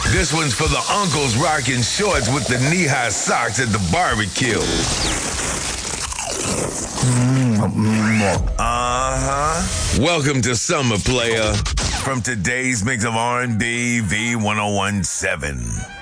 This one's for the uncles rocking shorts with the knee-high socks at the barbecue. Welcome to Summer, player. From today's mix of R&B V1017.